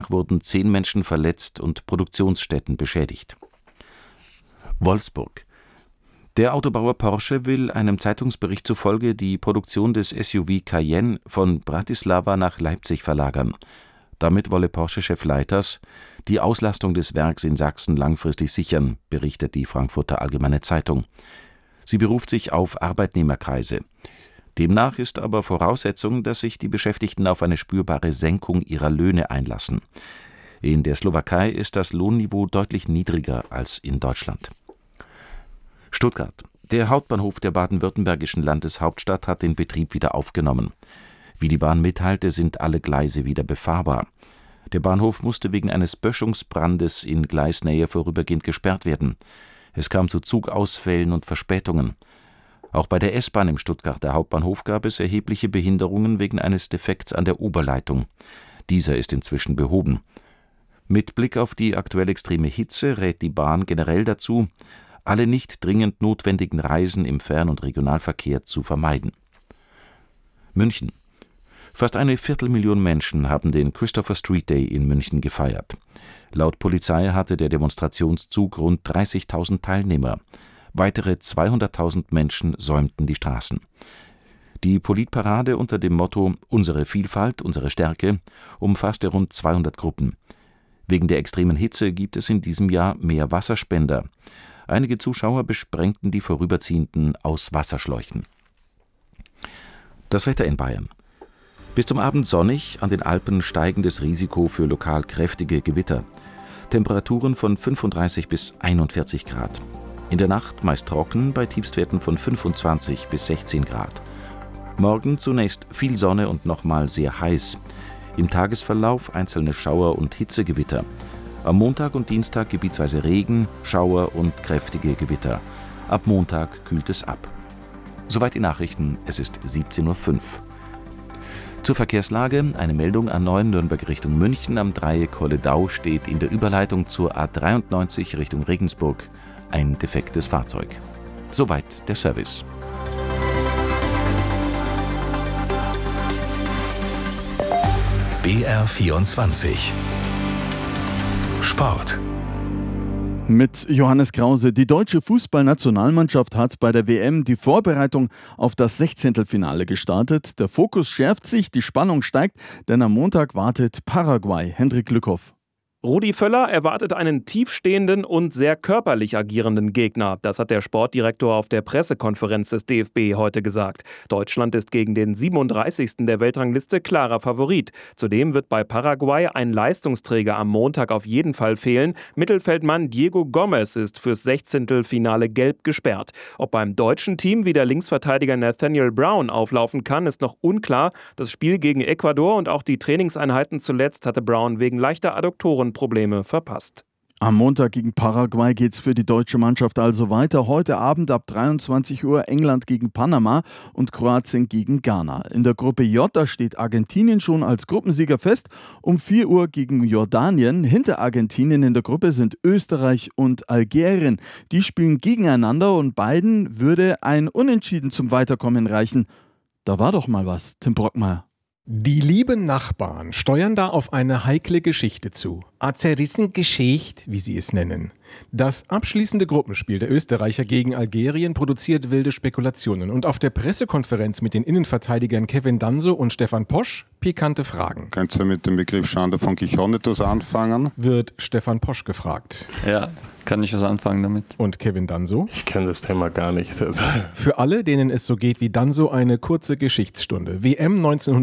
wurden 10 Menschen verletzt und Produktionsstätten beschädigt. Wolfsburg. Der Autobauer Porsche will einem Zeitungsbericht zufolge die Produktion des SUV Cayenne von Bratislava nach Leipzig verlagern. Damit wolle Porsche-Chef Leiters die Auslastung des Werks in Sachsen langfristig sichern, berichtet die Frankfurter Allgemeine Zeitung. Sie beruft sich auf Arbeitnehmerkreise. Demnach ist aber Voraussetzung, dass sich die Beschäftigten auf eine spürbare Senkung ihrer Löhne einlassen. In der Slowakei ist das Lohnniveau deutlich niedriger als in Deutschland. Stuttgart. Der Hauptbahnhof der baden-württembergischen Landeshauptstadt hat den Betrieb wieder aufgenommen. Wie die Bahn mitteilte, sind alle Gleise wieder befahrbar. Der Bahnhof musste wegen eines Böschungsbrandes in Gleisnähe vorübergehend gesperrt werden. Es kam zu Zugausfällen und Verspätungen. Auch bei der S-Bahn im Stuttgarter Hauptbahnhof gab es erhebliche Behinderungen wegen eines Defekts an der Oberleitung. Dieser ist inzwischen behoben. Mit Blick auf die aktuell extreme Hitze rät die Bahn generell dazu, alle nicht dringend notwendigen Reisen im Fern- und Regionalverkehr zu vermeiden. München. Fast 250.000 Menschen haben den Christopher Street Day in München gefeiert. Laut Polizei hatte der Demonstrationszug rund 30.000 Teilnehmer. Weitere 200.000 Menschen säumten die Straßen. Die Politparade unter dem Motto »Unsere Vielfalt, unsere Stärke« umfasste rund 200 Gruppen. Wegen der extremen Hitze gibt es in diesem Jahr mehr Wasserspender. Einige Zuschauer besprengten die Vorüberziehenden aus Wasserschläuchen. Das Wetter in Bayern. Bis zum Abend sonnig, an den Alpen steigendes Risiko für lokal kräftige Gewitter. Temperaturen von 35 bis 41 Grad. In der Nacht meist trocken bei Tiefstwerten von 25 bis 16 Grad. Morgen zunächst viel Sonne und nochmal sehr heiß. Im Tagesverlauf einzelne Schauer und Hitzegewitter. Am Montag und Dienstag gebietsweise Regen, Schauer und kräftige Gewitter. Ab Montag kühlt es ab. Soweit die Nachrichten, es ist 17:05 Uhr. Zur Verkehrslage eine Meldung A9 Nürnberg Richtung München am Dreieck Holledau steht in der Überleitung zur A93 Richtung Regensburg ein defektes Fahrzeug. Soweit der Service. BR24 Sport. Mit Johannes Krause. Die deutsche Fußballnationalmannschaft hat bei der WM die Vorbereitung auf das Sechzehntelfinale gestartet. Der Fokus schärft sich, die Spannung steigt, denn am Montag wartet Paraguay. Hendrik Lückhoff. Rudi Völler erwartet einen tiefstehenden und sehr körperlich agierenden Gegner. Das hat der Sportdirektor auf der Pressekonferenz des DFB heute gesagt. Deutschland ist gegen den 37. der Weltrangliste klarer Favorit. Zudem wird bei Paraguay ein Leistungsträger am Montag auf jeden Fall fehlen. Mittelfeldmann Diego Gomez ist fürs Sechzehntelfinale gelb gesperrt. Ob beim deutschen Team wieder Linksverteidiger Nathaniel Brown auflaufen kann, ist noch unklar. Das Spiel gegen Ecuador und auch die Trainingseinheiten zuletzt hatte Brown wegen leichter Adduktorenprobleme verpasst. Am Montag gegen Paraguay geht's für die deutsche Mannschaft also weiter. Heute Abend ab 23 Uhr England gegen Panama und Kroatien gegen Ghana. In der Gruppe J, da steht Argentinien schon als Gruppensieger fest. Um 4 Uhr gegen Jordanien. Hinter Argentinien in der Gruppe sind Österreich und Algerien. Die spielen gegeneinander und beiden würde ein Unentschieden zum Weiterkommen reichen. Da war doch mal was, Tim Brockmeier. Die lieben Nachbarn steuern da auf eine heikle Geschichte zu. A zerrissen Geschicht, wie sie es nennen. Das abschließende Gruppenspiel der Österreicher gegen Algerien produziert wilde Spekulationen. Und auf der Pressekonferenz mit den Innenverteidigern Kevin Danso und Stefan Posch pikante Fragen. Könnt ihr mit dem Begriff Schande von Gijon etwas anfangen? Wird Stefan Posch gefragt. Ja, kann ich was anfangen damit. Und Kevin Danso? Ich kenne das Thema gar nicht. Für alle, denen es so geht wie Danso, eine kurze Geschichtsstunde. WM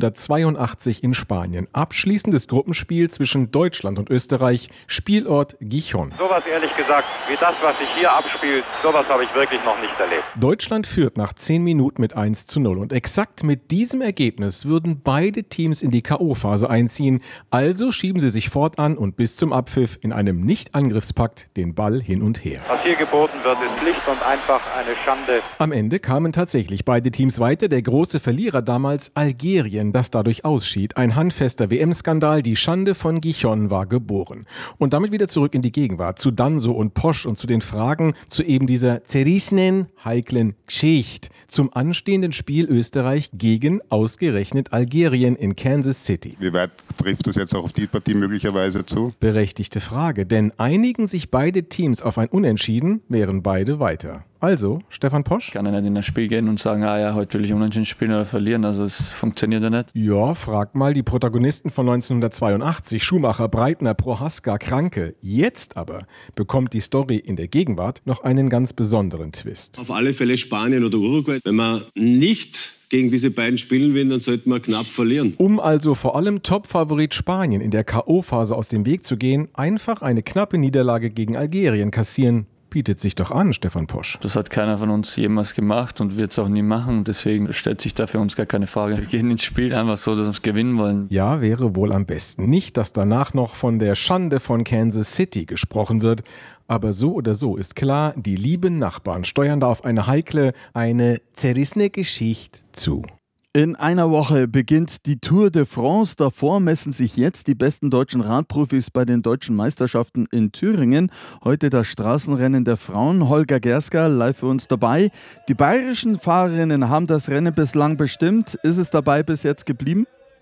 1982 in Spanien. Abschließendes Gruppenspiel zwischen Deutschland und Österreich. Spielort Gijon. Sowas ehrlich gesagt, wie das, was sich hier abspielt, sowas habe ich wirklich noch nicht erlebt. Deutschland führt nach 10 Minuten mit 1:0. Und exakt mit diesem Ergebnis würden beide Teams in die K.O.-Phase einziehen. Also schieben sie sich fortan und bis zum Abpfiff in einem Nicht-Angriffspakt den Ball hin und her. Was hier geboten wird, ist schlicht und einfach eine Schande. Am Ende kamen tatsächlich beide Teams weiter. Der große Verlierer damals Algerien, das dadurch ausschied. Ein handfester WM-Skandal, die Schande von Gijon war geboren. Und damit wieder zurück in die Gegenwart, zu Danso und Posch und zu den Fragen zu eben dieser zerrissenen, heiklen Geschichte. Zum anstehenden Spiel Österreich gegen ausgerechnet Algerien in Kansas City. Wie weit trifft das jetzt auch auf die Partie möglicherweise zu? Berechtigte Frage, denn einigen sich beide Teams auf ein Unentschieden, wären beide weiter. Also, Stefan Posch? Ich kann ja nicht in das Spiel gehen und sagen, heute will ich unentschieden spielen oder verlieren. Also es funktioniert ja nicht. Ja, frag mal die Protagonisten von 1982, Schumacher, Breitner, Prohaska, Kranke. Jetzt aber bekommt die Story in der Gegenwart noch einen ganz besonderen Twist. Auf alle Fälle Spanien oder Uruguay. Wenn man nicht gegen diese beiden spielen will, dann sollte man knapp verlieren. Um also vor allem Top-Favorit Spanien in der K.O.-Phase aus dem Weg zu gehen, einfach eine knappe Niederlage gegen Algerien kassieren. Bietet sich doch an, Stefan Posch. Das hat keiner von uns jemals gemacht und wird es auch nie machen. Deswegen stellt sich da für uns gar keine Frage. Wir gehen ins Spiel einfach so, dass wir es gewinnen wollen. Ja, wäre wohl am besten. Nicht, dass danach noch von der Schande von Kansas City gesprochen wird. Aber so oder so ist klar, die lieben Nachbarn steuern da auf eine heikle, eine zerrissene Geschichte zu. In einer Woche beginnt die Tour de France. Davor messen sich jetzt die besten deutschen Radprofis bei den deutschen Meisterschaften in Thüringen. Heute das Straßenrennen der Frauen. Holger Gerska live für uns dabei. Die bayerischen Fahrerinnen haben das Rennen bislang bestimmt. Ist es dabei bis jetzt geblieben?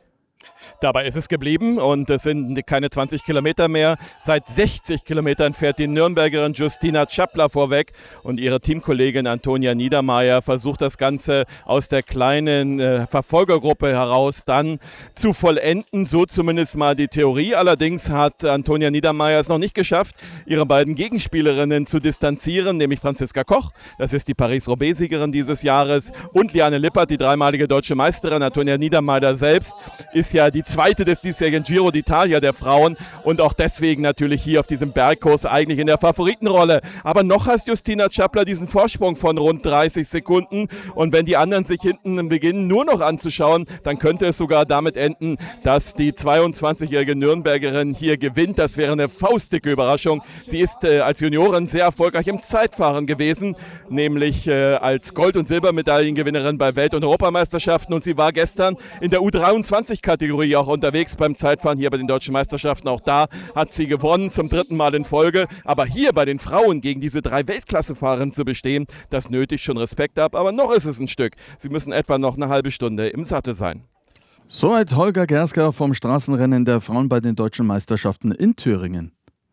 Dabei ist es geblieben und es sind keine 20 Kilometer mehr. Seit 60 Kilometern fährt die Nürnbergerin Justina Czappler vorweg und ihre Teamkollegin Antonia Niedermaier versucht das Ganze aus der kleinen Verfolgergruppe heraus dann zu vollenden. So zumindest mal die Theorie. Allerdings hat Antonia Niedermaier es noch nicht geschafft, ihre beiden Gegenspielerinnen zu distanzieren, nämlich Franziska Koch, das ist die Paris-Roubaix-Siegerin dieses Jahres, und Liane Lippert, die dreimalige deutsche Meisterin. Antonia Niedermaier selbst ist ja die zweite des diesjährigen Giro d'Italia der Frauen und auch deswegen natürlich hier auf diesem Bergkurs eigentlich in der Favoritenrolle. Aber noch hat Justina Czappler diesen Vorsprung von rund 30 Sekunden und wenn die anderen sich hinten beginnen nur noch anzuschauen, dann könnte es sogar damit enden, dass die 22-jährige Nürnbergerin hier gewinnt. Das wäre eine faustdicke Überraschung. Sie ist als Juniorin sehr erfolgreich im Zeitfahren gewesen, nämlich als Gold- und Silbermedaillengewinnerin bei Welt- und Europameisterschaften und sie war gestern in der U23-Kategorie auch unterwegs beim Zeitfahren hier bei den deutschen Meisterschaften. Auch da hat sie gewonnen, zum 3. Mal in Folge. Aber hier bei den Frauen gegen diese 3 Weltklasse-Fahrerinnen zu bestehen, das nötigt schon Respekt ab. Aber noch ist es ein Stück. Sie müssen etwa noch eine halbe Stunde im Sattel sein. Soweit Holger Gerska vom Straßenrennen der Frauen bei den deutschen Meisterschaften in Thüringen.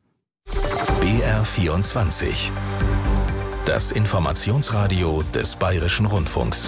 BR24. Das Informationsradio des Bayerischen Rundfunks.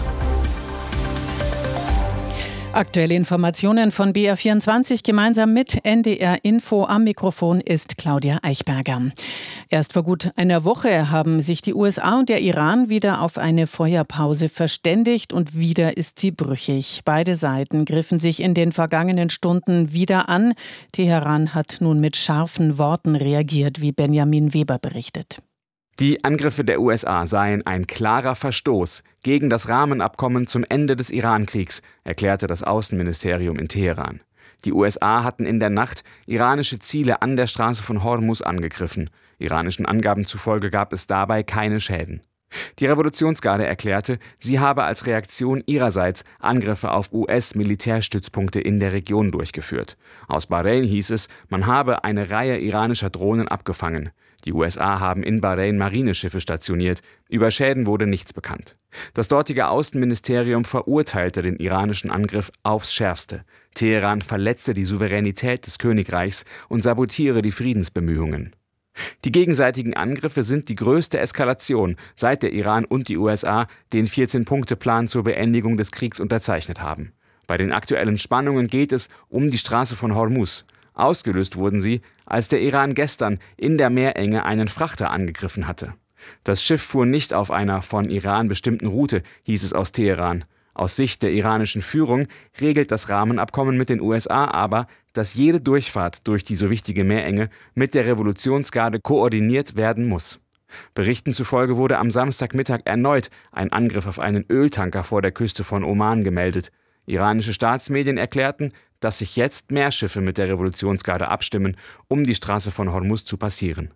Aktuelle Informationen von BR24 gemeinsam mit NDR Info. Am Mikrofon ist Claudia Eichberger. Erst vor gut einer Woche haben sich die USA und der Iran wieder auf eine Feuerpause verständigt und wieder ist sie brüchig. Beide Seiten griffen sich in den vergangenen Stunden wieder an. Teheran hat nun mit scharfen Worten reagiert, wie Benjamin Weber berichtet. Die Angriffe der USA seien ein klarer Verstoß gegen das Rahmenabkommen zum Ende des Irankriegs, erklärte das Außenministerium in Teheran. Die USA hatten in der Nacht iranische Ziele an der Straße von Hormuz angegriffen. Iranischen Angaben zufolge gab es dabei keine Schäden. Die Revolutionsgarde erklärte, sie habe als Reaktion ihrerseits Angriffe auf US-Militärstützpunkte in der Region durchgeführt. Aus Bahrain hieß es, man habe eine Reihe iranischer Drohnen abgefangen. Die USA haben in Bahrain Marineschiffe stationiert. Über Schäden wurde nichts bekannt. Das dortige Außenministerium verurteilte den iranischen Angriff aufs Schärfste. Teheran verletze die Souveränität des Königreichs und sabotiere die Friedensbemühungen. Die gegenseitigen Angriffe sind die größte Eskalation, seit der Iran und die USA den 14-Punkte-Plan zur Beendigung des Kriegs unterzeichnet haben. Bei den aktuellen Spannungen geht es um die Straße von Hormuz. Ausgelöst wurden sie, als der Iran gestern in der Meerenge einen Frachter angegriffen hatte. Das Schiff fuhr nicht auf einer von Iran bestimmten Route, hieß es aus Teheran. Aus Sicht der iranischen Führung regelt das Rahmenabkommen mit den USA aber, dass jede Durchfahrt durch die so wichtige Meerenge mit der Revolutionsgarde koordiniert werden muss. Berichten zufolge wurde am Samstagmittag erneut ein Angriff auf einen Öltanker vor der Küste von Oman gemeldet. Iranische Staatsmedien erklärten, dass sich jetzt mehr Schiffe mit der Revolutionsgarde abstimmen, um die Straße von Hormuz zu passieren.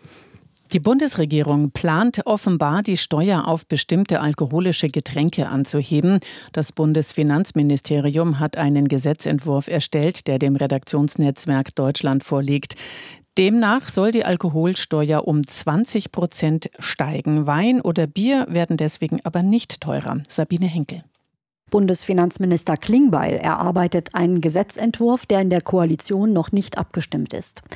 Die Bundesregierung plant offenbar, die Steuer auf bestimmte alkoholische Getränke anzuheben. Das Bundesfinanzministerium hat einen Gesetzentwurf erstellt, der dem Redaktionsnetzwerk Deutschland vorliegt. Demnach soll die Alkoholsteuer um 20% steigen. Wein oder Bier werden deswegen aber nicht teurer. Sabine Henkel. Bundesfinanzminister Klingbeil erarbeitet einen Gesetzentwurf, der in der Koalition noch nicht abgestimmt ist.